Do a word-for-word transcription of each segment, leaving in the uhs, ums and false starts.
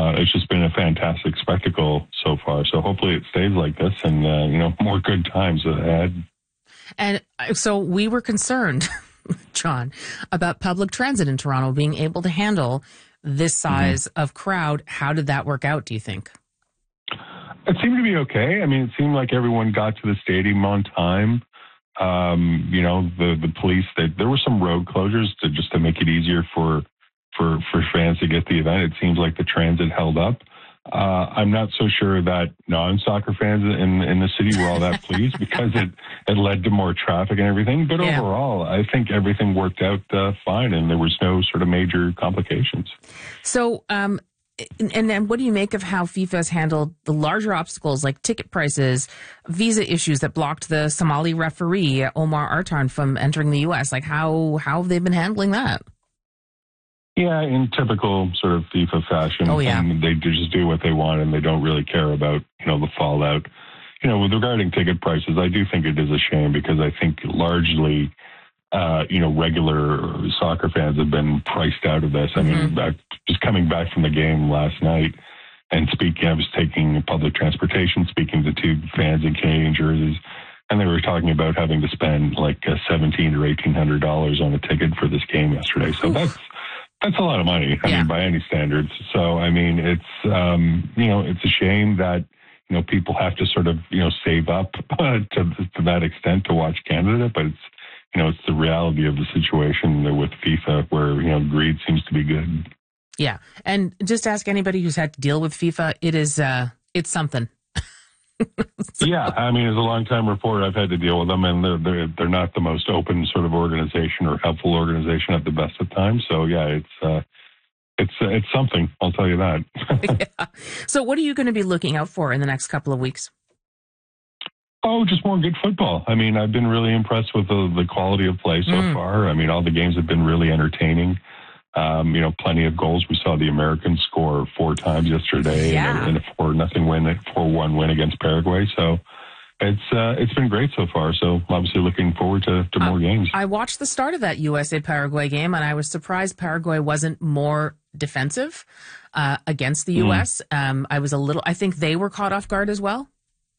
uh, it's just been a fantastic spectacle so far. So hopefully it stays like this, and uh, you know, more good times ahead. And so we were concerned, John, about public transit in Toronto being able to handle this size mm-hmm. of crowd. How did that work out, do you think? It seemed to be okay. I mean, it seemed like everyone got to the stadium on time. Um, you know, the, the police, they, there were some road closures to just to make it easier for, for, for fans to get the event. It seems like the transit held up. Uh, I'm not so sure that non-soccer fans in, in the city were all that pleased because it, it led to more traffic and everything. But yeah. overall, I think everything worked out uh, fine, and there was no sort of major complications. So, um, and then what do you make of how FIFA has handled the larger obstacles like ticket prices, visa issues that blocked the Somali referee, Omar Artan, from entering the U S? Like, how, how have they been handling that? Yeah, in typical sort of FIFA fashion. Oh, yeah. And they just do what they want, and they don't really care about, you know, the fallout. You know, with regarding ticket prices, I do think it is a shame because I think largely, uh, you know, regular soccer fans have been priced out of this. I mm-hmm. mean, back, just coming back from the game last night and speaking, I was taking public transportation, speaking to two fans in Canadian jerseys, and they were talking about having to spend like uh, seventeen or eighteen hundred dollars on a ticket for this game yesterday. So Oof. that's That's a lot of money, I yeah. mean, by any standards. So, I mean, it's, um, you know, it's a shame that, you know, people have to sort of, you know, save up uh, to, to that extent to watch Canada. But it's, you know, it's the reality of the situation with FIFA where, you know, greed seems to be good. Yeah. And just ask anybody who's had to deal with FIFA. It is, uh, it's something. so. Yeah, I mean, as a longtime reporter, I've had to deal with them, and they're, they're they're not the most open sort of organization or helpful organization at the best of times. So yeah, it's uh, it's uh, it's something. I'll tell you that. yeah. So what are you going to be looking out for in the next couple of weeks? Oh, just more good football. I mean, I've been really impressed with the the quality of play so mm. far. I mean, all the games have been really entertaining. Um, you know, plenty of goals. We saw the Americans score four times yesterday yeah. in a four nothing win, a four one win against Paraguay. So it's uh, it's been great so far. So obviously looking forward to, to more uh, games. I watched the start of that U S A Paraguay game, and I was surprised Paraguay wasn't more defensive uh, against the U S. Mm. Um, I was a little. I think they were caught off guard as well.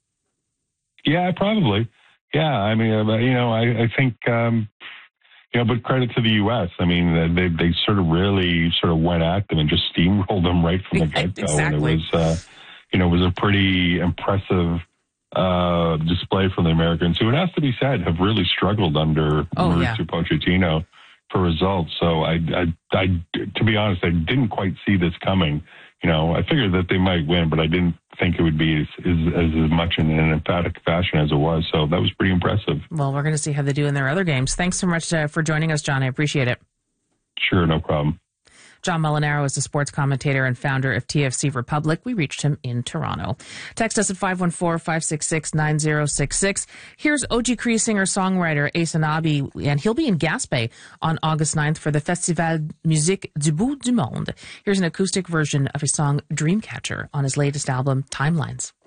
Yeah, probably. Yeah, I mean, uh, you know, I, I think. Um, You know, but credit to the U S. I mean, they they sort of really sort of went at them and just steamrolled them right from the get-go. Exactly. And it was, uh, you know, it was a pretty impressive uh, display from the Americans, who, it has to be said, have really struggled under oh, Mauricio yeah. Pochettino for results. So I, I, I, to be honest, I didn't quite see this coming. You know, I figured that they might win, but I didn't think it would be as, as, as much in an emphatic fashion as it was. So that was pretty impressive. Well, we're going to see how they do in their other games. Thanks so much uh, for joining us, John. I appreciate it. Sure, no problem. John Molinaro is the sports commentator and founder of T F C Republic. We reached him in Toronto. Text us at five one four, five six six, nine zero six six. Here's O G Cree singer-songwriter Ace Nabi, and he'll be in Gaspé on August ninth for the Festival Musique du Bout du Monde. Here's an acoustic version of his song Dreamcatcher on his latest album, Timelines.